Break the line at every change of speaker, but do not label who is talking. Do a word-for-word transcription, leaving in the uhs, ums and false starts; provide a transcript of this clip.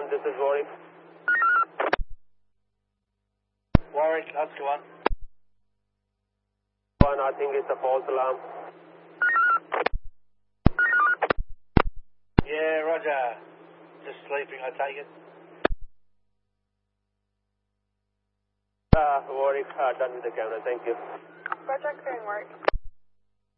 one, this is Warwick.
Warwick, that's the one.
One, I think it's a false alarm.
Yeah, roger. Just sleeping, I take it.
Uh, Warwick, uh, done with the camera, thank you.
Roger, clearing work.